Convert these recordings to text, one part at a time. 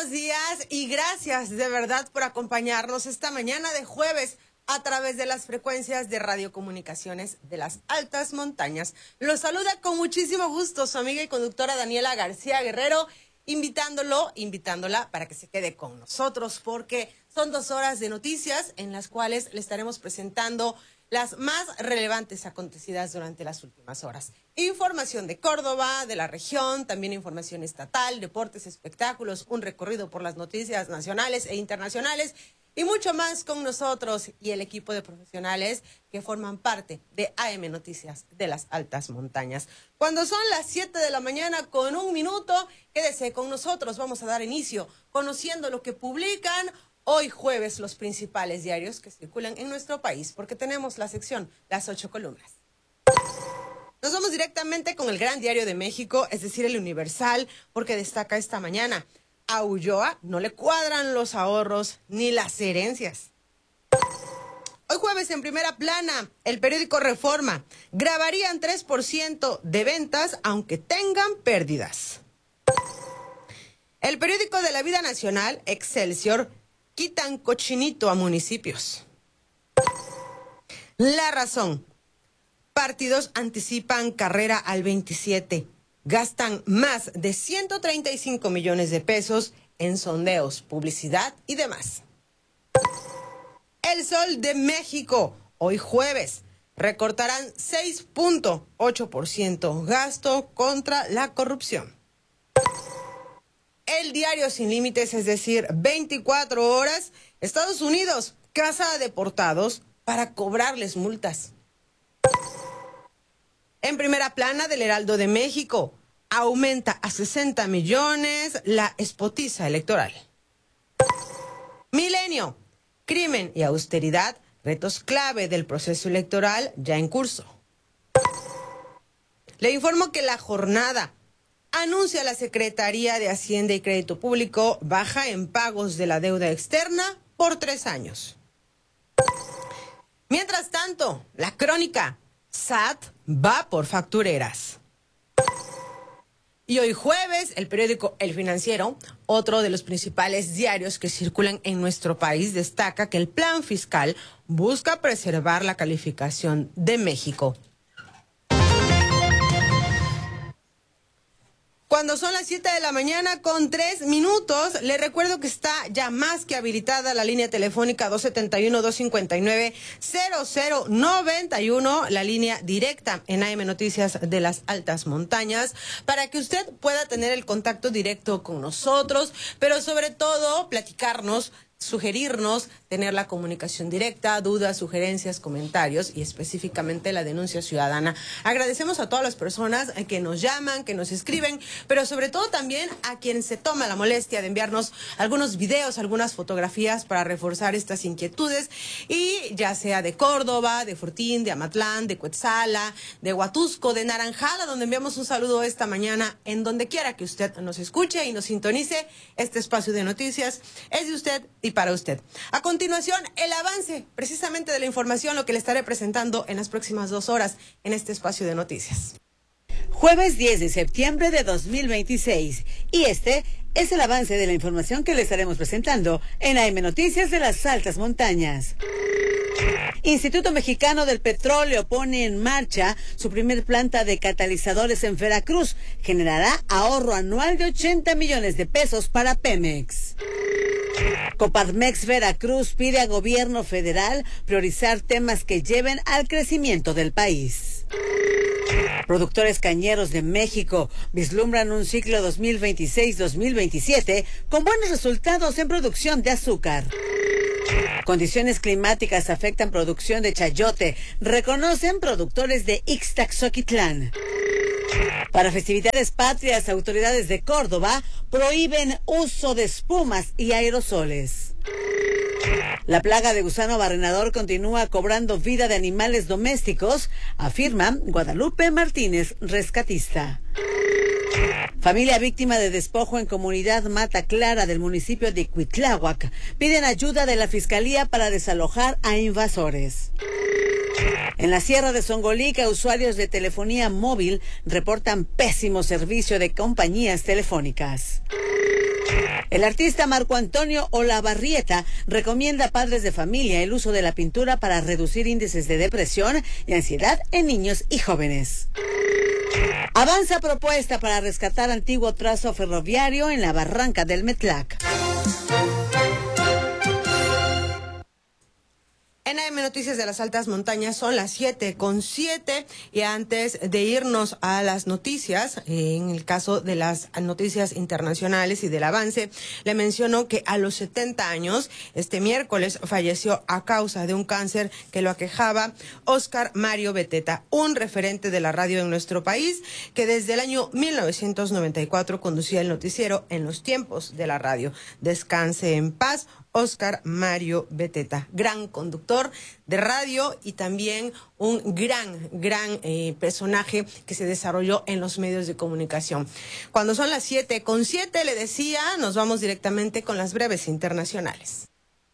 buenos días y gracias de verdad por acompañarnos esta mañana de jueves a través de las frecuencias de radiocomunicaciones de las altas montañas. Los saluda con muchísimo gusto su amiga y conductora Daniela García Guerrero, invitándola para que se quede con nosotros porque son 2 horas de noticias en las cuales le estaremos presentando las más relevantes acontecidas durante las últimas horas. Información de Córdoba, de la región, también información estatal, deportes, espectáculos, un recorrido por las noticias nacionales e internacionales y mucho más con nosotros y el equipo de profesionales que forman parte de AM Noticias de las Altas Montañas. Cuando son las 7 de la mañana con 1 minuto, quédese con nosotros. Vamos a dar inicio conociendo lo que publican hoy jueves los principales diarios que circulan en nuestro país, porque tenemos la sección Las 8 columnas. Nos vamos directamente con el Gran Diario de México, es decir, el Universal, porque destaca esta mañana: a Ulloa no le cuadran los ahorros ni las herencias. Hoy jueves en primera plana, el periódico Reforma: grabarían 3% de ventas aunque tengan pérdidas. El periódico de la Vida Nacional, Excelsior: quitan cochinito a municipios. La Razón: partidos anticipan carrera al 27. Gastan más de 135 millones de pesos en sondeos, publicidad y demás. El Sol de México: hoy jueves, recortarán 6.8% gasto contra la corrupción. El Diario Sin Límites, es decir, 24 horas, Estados Unidos caza a deportados para cobrarles multas. En primera plana del Heraldo de México: aumenta a 60 millones la espotiza electoral. Milenio: crimen y austeridad, retos clave del proceso electoral ya en curso. Le informo que La Jornada: anuncia la Secretaría de Hacienda y Crédito Público baja en pagos de la deuda externa por 3 años. Mientras tanto, La Crónica: SAT va por factureras. Y hoy jueves, el periódico El Financiero, otro de los principales diarios que circulan en nuestro país, destaca que el plan fiscal busca preservar la calificación de México. Cuando son las 7 de la mañana con 3 minutos, le recuerdo que está ya más que habilitada la línea telefónica 271-259-0091, la línea directa en AM Noticias de las Altas Montañas, para que usted pueda tener el contacto directo con nosotros, pero sobre todo platicarnos, sugerirnos, tener la comunicación directa, dudas, sugerencias, comentarios y específicamente la denuncia ciudadana. Agradecemos a todas las personas que nos llaman, que nos escriben, pero sobre todo también a quien se toma la molestia de enviarnos algunos videos, algunas fotografías para reforzar estas inquietudes, y ya sea de Córdoba, de Fortín, de Amatlán, de Cuetzala, de Huatusco, de Naranjala, donde enviamos un saludo esta mañana. En donde quiera que usted nos escuche y nos sintonice, este espacio de noticias es de usted y para usted. A continuación, el avance precisamente de la información, lo que le estaré presentando en las próximas 2 horas en este espacio de noticias. Jueves 10 de septiembre de 2026. Y este es el avance de la información que le estaremos presentando en AM Noticias de las Altas Montañas. Instituto Mexicano del Petróleo pone en marcha su primer planta de catalizadores en Veracruz. Generará ahorro anual de 80 millones de pesos para Pemex. Coparmex Veracruz pide a gobierno federal priorizar temas que lleven al crecimiento del país. Productores cañeros de México vislumbran un ciclo 2026-2027 con buenos resultados en producción de azúcar. Condiciones climáticas afectan producción de chayote, reconocen productores de Ixtaxoquitlán. Para festividades patrias, autoridades de Córdoba prohíben uso de espumas y aerosoles. La plaga de gusano barrenador continúa cobrando vida de animales domésticos, afirma Guadalupe Martínez, rescatista. Familia víctima de despojo en comunidad Mata Clara del municipio de Cuitláhuac piden ayuda de la Fiscalía para desalojar a invasores. En la Sierra de Songolica, usuarios de telefonía móvil reportan pésimo servicio de compañías telefónicas. El artista Marco Antonio Olavarrieta recomienda a padres de familia el uso de la pintura para reducir índices de depresión y ansiedad en niños y jóvenes. Avanza propuesta para rescatar antiguo trazo ferroviario en la barranca del Metlac. En AM Noticias de las Altas Montañas son las 7:07 y antes de irnos a las noticias, en el caso de las noticias internacionales y del avance, le menciono que a los 70 años, este miércoles, falleció a causa de un cáncer que lo aquejaba Óscar Mario Beteta, un referente de la radio en nuestro país que desde el año 1994 conducía el noticiero En los Tiempos de la Radio. Descanse en paz, Óscar Mario Beteta, gran conductor de radio y también un gran personaje que se desarrolló en los medios de comunicación. Cuando son las 7:07, le decía, nos vamos directamente con las breves internacionales.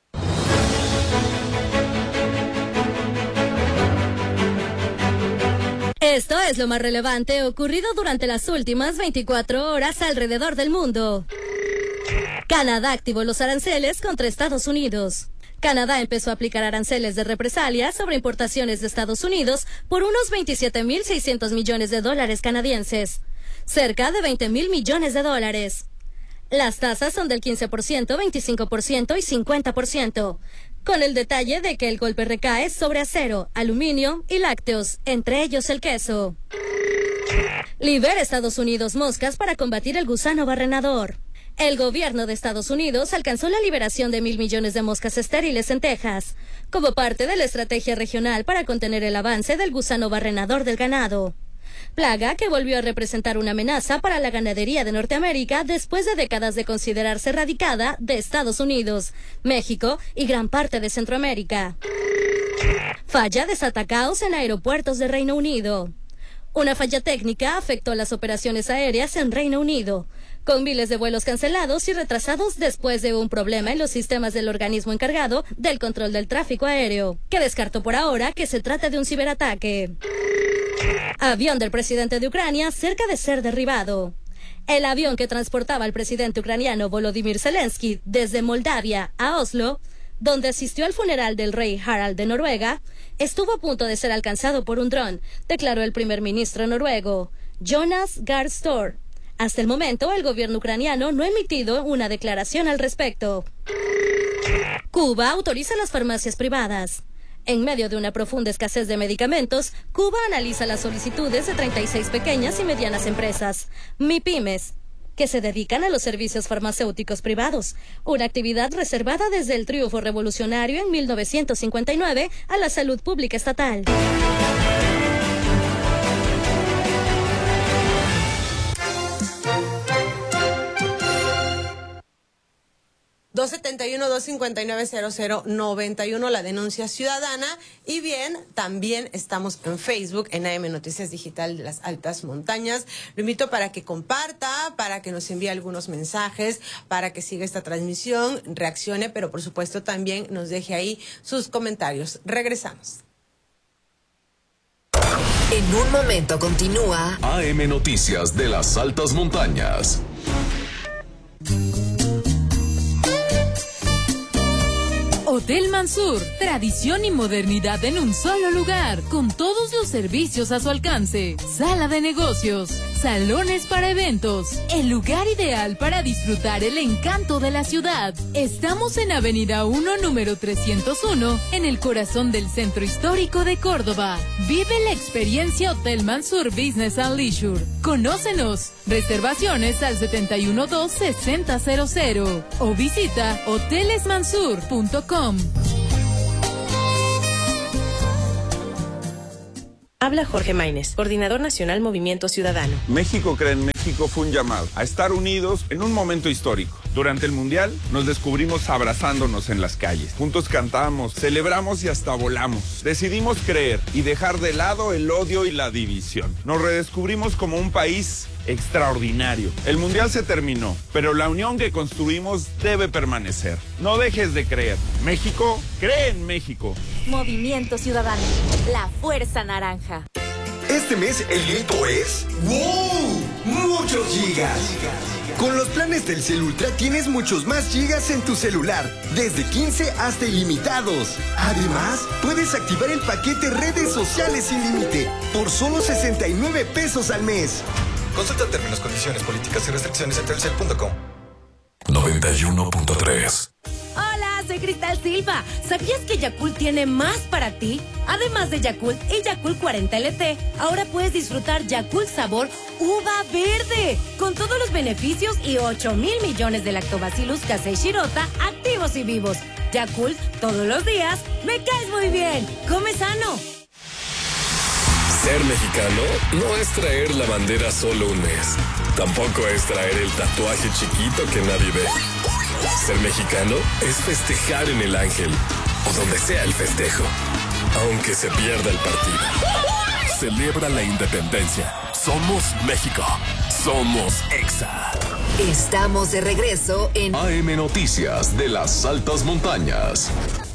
Esto es lo más relevante ocurrido durante las últimas 24 horas alrededor del mundo. Canadá activó los aranceles contra Estados Unidos. Canadá empezó a aplicar aranceles de represalia sobre importaciones de Estados Unidos por unos 27.600 millones de dólares canadienses, cerca de 20.000 millones de dólares. Las tasas son del 15%, 25% y 50%, con el detalle de que el golpe recae sobre acero, aluminio y lácteos, entre ellos el queso. Libera Estados Unidos moscas para combatir el gusano barrenador. El gobierno de Estados Unidos alcanzó la liberación de 1.000 millones de moscas estériles en Texas, como parte de la estrategia regional para contener el avance del gusano barrenador del ganado. Plaga que volvió a representar una amenaza para la ganadería de Norteamérica después de décadas de considerarse erradicada de Estados Unidos, México y gran parte de Centroamérica. Falla desata caos en aeropuertos de Reino Unido. Una falla técnica afectó las operaciones aéreas en Reino Unido, con miles de vuelos cancelados y retrasados después de un problema en los sistemas del organismo encargado del control del tráfico aéreo, que descartó por ahora que se trata de un ciberataque. Avión del presidente de Ucrania cerca de ser derribado. El avión que transportaba al presidente ucraniano Volodymyr Zelensky desde Moldavia a Oslo, donde asistió al funeral del rey Harald de Noruega, estuvo a punto de ser alcanzado por un dron, declaró el primer ministro noruego, Jonas Gahr Store. Hasta el momento, el gobierno ucraniano no ha emitido una declaración al respecto. Cuba autoriza las farmacias privadas. En medio de una profunda escasez de medicamentos, Cuba analiza las solicitudes de 36 pequeñas y medianas empresas, MIPYMES, que se dedican a los servicios farmacéuticos privados, una actividad reservada desde el triunfo revolucionario en 1959 a la salud pública estatal. 271-259-0091, la denuncia ciudadana. Y bien, también estamos en Facebook, en AM Noticias Digital de las Altas Montañas. Lo invito para que comparta, para que nos envíe algunos mensajes, para que siga esta transmisión, reaccione, pero por supuesto también nos deje ahí sus comentarios. Regresamos. En un momento continúa AM Noticias de las Altas Montañas. Hotel Mansur, tradición y modernidad en un solo lugar, con todos los servicios a su alcance. Sala de negocios, salones para eventos, el lugar ideal para disfrutar el encanto de la ciudad. Estamos en Avenida 1, número 301, en el corazón del centro histórico de Córdoba. Vive la experiencia Hotel Mansur Business and Leisure. Conócenos. Reservaciones al 712-6000 o visita hotelesmansur.com. Habla Jorge Maínez, coordinador nacional Movimiento Ciudadano. México Cree en México fue un llamado a estar unidos en un momento histórico. Durante el Mundial nos descubrimos abrazándonos en las calles. Juntos cantamos, celebramos y hasta volamos. Decidimos creer y dejar de lado el odio y la división. Nos redescubrimos como un país extraordinario. El Mundial se terminó, pero la unión que construimos debe permanecer. No dejes de creer. México cree en México. Movimiento Ciudadano, la fuerza naranja. Este mes el grito es ¡wow! ¡Muchos gigas! Con los planes Telcel Ultra tienes muchos más gigas en tu celular, desde 15 hasta ilimitados. Además, puedes activar el paquete redes sociales sin límite por solo 69 pesos al mes. Consulta términos, condiciones, políticas y restricciones en telcel.com. 91.3. Hola, soy Cristal Silva. ¿Sabías que Yakult tiene más para ti? Además de Yakult y Yakult 40 LT, ahora puedes disfrutar Yakult sabor uva verde, con todos los beneficios y 8,000 millones de lactobacillus casei shirota activos y vivos. Yakult, todos los días, me caes muy bien. Come sano. Ser mexicano no es traer la bandera solo un mes. Tampoco es traer el tatuaje chiquito que nadie ve. Ser mexicano es festejar en el Ángel o donde sea el festejo, aunque se pierda el partido. Celebra la independencia. Somos México. Somos EXA. Estamos de regreso en AM Noticias de las Altas Montañas.